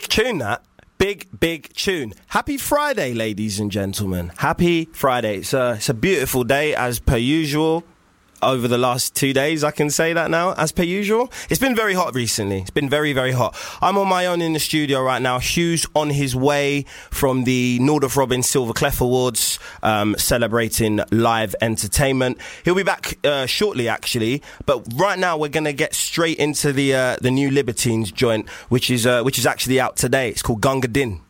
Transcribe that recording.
Tune that. Big tune. Happy Friday, ladies and gentlemen. Happy Friday. It's a beautiful day, as per usual. Over the last 2 days, I can say that now, as per usual. It's been very hot recently. It's been very, very hot. I'm on my own in the studio right now. Hugh's on his way from the Northrop Robin Silver Clef Awards, celebrating live entertainment. He'll be back shortly, actually. But right now, we're going to get straight into the new Libertines joint, which is actually out today. It's called Gunga Din.